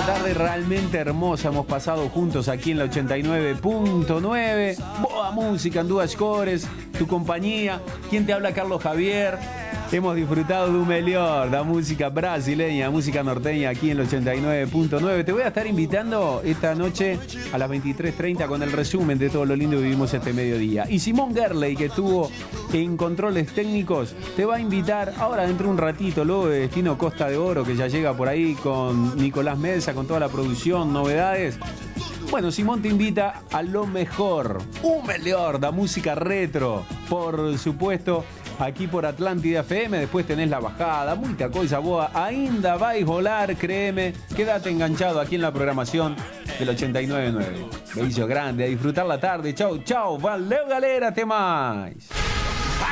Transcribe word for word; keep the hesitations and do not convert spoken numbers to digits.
tarde realmente hermosa hemos pasado juntos aquí en la ochenta y nueve punto nueve. Boa música, en Duas Cores, tu compañía. ¿Quién te habla? Carlos Javier. Hemos disfrutado de un melhor, de música brasileña, música norteña aquí en el ochenta y nueve punto nueve. Te voy a estar invitando esta noche a las veintitrés treinta con el resumen de todo lo lindo que vivimos este mediodía. Y Simón Gerley, que estuvo en controles técnicos, te va a invitar ahora dentro de un ratito, luego de Destino Costa de Oro, que ya llega por ahí con Nicolás Mesa, con toda la producción, novedades. Bueno, Simón te invita a lo mejor, un melhor, da música retro, por supuesto, aquí por Atlántida F M. Después tenés la bajada, mucha cosa boa, ainda vais volar, créeme. Quédate enganchado aquí en la programación del ochenta y nueve punto nueve. Beso grande, a disfrutar la tarde. Chau, chau, valeu galera, até mais.